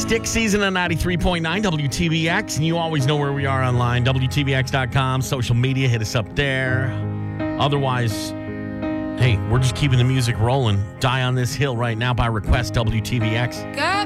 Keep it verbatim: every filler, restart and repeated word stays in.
Stick season on ninety-three point nine W T B X, and you always know where we are online, W T B X dot com, social media, hit us up there. Otherwise, hey, we're just keeping the music rolling. Die on This Hill right now by request, W T B X. Got